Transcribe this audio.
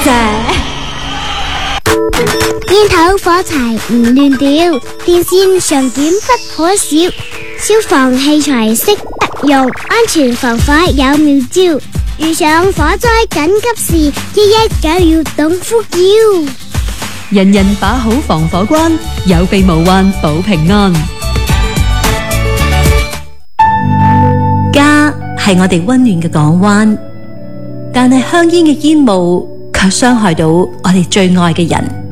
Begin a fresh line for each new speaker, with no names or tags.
謝。
煙頭火柴唔亂掉，電線上捲不可少，消防器材識得用，安全防火有妙招。遇上火災緊急事，119要懂呼叫。
人人把好防火關，有備無患保平安。家係我哋溫暖嘅港灣，但係香煙嘅煙霧卻傷害到我哋最愛嘅人。